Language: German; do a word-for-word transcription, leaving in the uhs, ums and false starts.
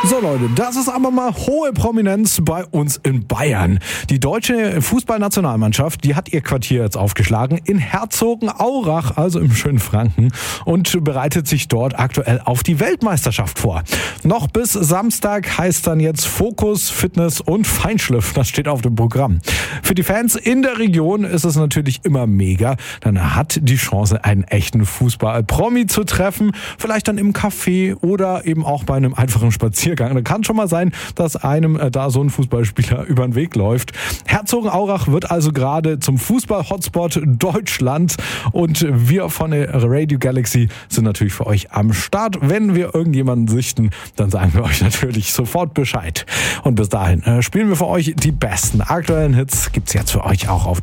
So Leute, das ist aber mal hohe Prominenz bei uns in Bayern. Die deutsche Fußballnationalmannschaft, die hat ihr Quartier jetzt aufgeschlagen in Herzogenaurach, also im schönen Franken, und bereitet sich dort aktuell auf die Weltmeisterschaft vor. Noch bis Samstag heißt dann jetzt Fokus, Fitness und Feinschliff. Das steht auf dem Programm. Für die Fans in der Region ist es natürlich immer mega. Dann hat die Chance, einen echten Fußball-Promi zu treffen. Vielleicht dann im Café oder eben auch bei einem einfachen Spaziergang. Da kann schon mal sein, dass einem äh, da so ein Fußballspieler über den Weg läuft. Herzogenaurach wird also gerade zum Fußball-Hotspot Deutschland und wir von der Radio Galaxy sind natürlich für euch am Start. Wenn wir irgendjemanden sichten, dann sagen wir euch natürlich sofort Bescheid. Und bis dahin äh, spielen wir für euch die besten aktuellen Hits. Gibt's jetzt für euch auch auf